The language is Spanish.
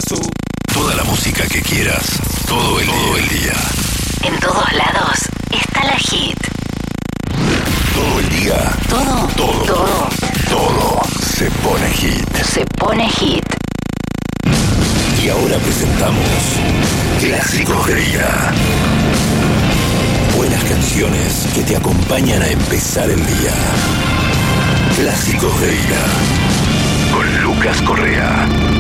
Toda la música que quieras, todo el día. En todos lados está la hit. Todo el día. Todo se pone hit. Se pone hit. Y ahora presentamos Clásicos de Vida. Buenas canciones que te acompañan a empezar el día. Clásicos de Vida. Con Lucas Correa.